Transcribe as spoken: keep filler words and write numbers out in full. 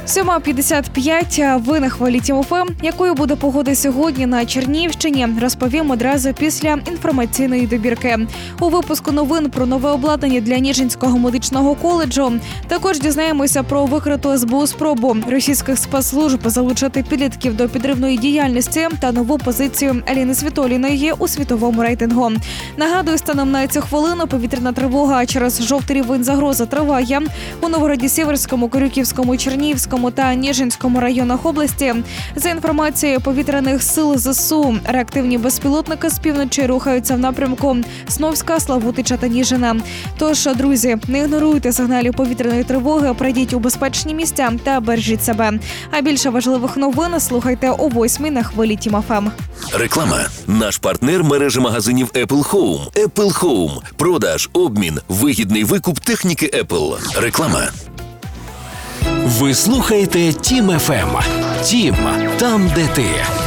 сьома п'ятдесят п'ять, ви на хвилі Тім-ФМ. Якою буде погода сьогодні на Чернігівщині, розповім одразу після інформаційної добірки. У випуску новин про нове обладнання для Ніжинського медичного коледжу. Також дізнаємося про викриту ес бе у спробу російських спецслужб залучити підлітків до підривної діяльності та нову позицію Аліни Світоліної у світовому рейтингу. Нагадую, станом на цю хвилину повітряна тривога через жовтий рівень загрози триває у Новгороді-Сіверському, Корюківському, Чернігівському та Ніжинському районах області. За інформацією повітряних сил зе ес у, реактивні безпілотники з півночі рухаються в напрямку Сновська, Славутича та Ніжина. Тож, друзі, не ігноруйте сигналів повітряної тривоги, прийдіть у безпечні місця та бережіть себе. А більше важливих новин слухайте о восьмій на хвилі Тім-ФМ. Реклама. Наш партнер – мережа магазинів Apple Home. Apple Home. Продаж, обмін, вигідний викуп техніки Apple. Реклама. Ви слухаєте Тім-ФМ. Тім – там, де ти.